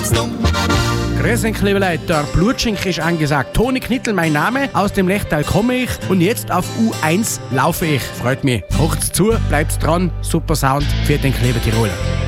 Grüß euch, liebe Leute, der Blutschink ist angesagt. Toni Knittel, mein Name, aus dem Lechtal komme ich und jetzt auf U1 laufe ich. Freut mich. Hört's zu, bleibt dran, super Sound für den Kleber Tiroler.